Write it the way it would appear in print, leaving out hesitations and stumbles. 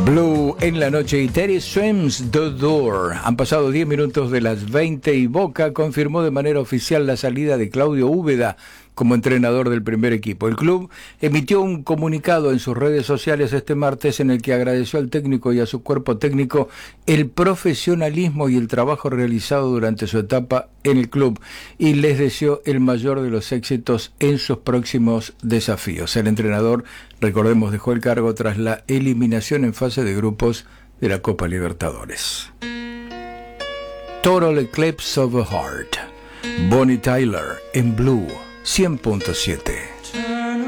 Blue en la noche y Teddy Swims The Door. Han pasado 10 minutos de las 20 y Boca confirmó de manera oficial la salida de Claudio Úbeda como entrenador del primer equipo. El club emitió un comunicado en sus redes sociales este martes en el que agradeció al técnico y a su cuerpo técnico el profesionalismo y el trabajo realizado durante su etapa en el club y les deseó el mayor de los éxitos en sus próximos desafíos. El entrenador, recordemos, dejó el cargo tras la eliminación en fase de grupos de la Copa Libertadores. Total Eclipse of a Heart. Bonnie Tyler en Blue 100.7.